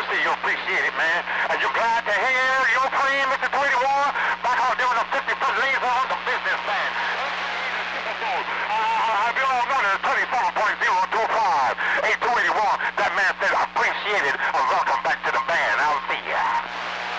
you see, you appreciate it, man. And you're glad to